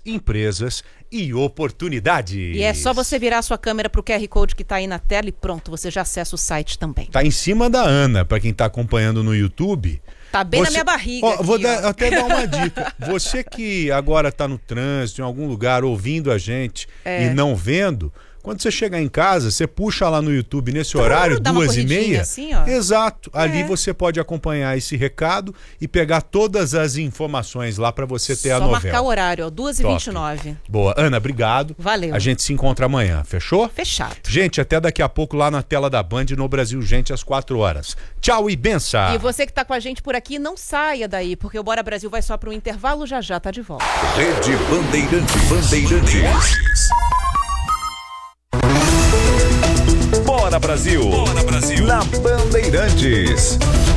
empresas e oportunidades. E é só você virar sua câmera pro QR Code que tá aí na tela e pronto, você já acessa o site também. Tá em cima da Ana, para quem tá acompanhando no YouTube. Tá bem na minha barriga. Ó, vou até dar uma dica. Você que agora tá no trânsito, em algum lugar, ouvindo a gente e não vendo, quando você chegar em casa, você puxa lá no YouTube nesse horário, 2h30. Assim, ó. Exato. Ali você pode acompanhar esse recado e pegar todas as informações lá para você ter a novela. Só marcar o horário, ó, 2h29. Boa. Ana, obrigado. Valeu. A gente se encontra amanhã, fechou? Fechado. Gente, até daqui a pouco lá na tela da Band, no Brasil Gente, às 4h. Tchau e benção. E você que tá com a gente por aqui, não saia daí, porque o Bora Brasil vai só para um intervalo, já tá de volta. Rede Bandeirantes. Bora Brasil! Bora Brasil! Na Bandeirantes.